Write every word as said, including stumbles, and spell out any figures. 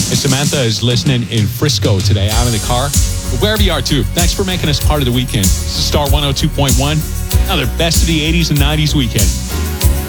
And Samantha is listening in Frisco today. I'm in the car. But wherever you are, too, thanks for making us part of the weekend. This is Star one oh two point one. Another best of the eighties and nineties weekend.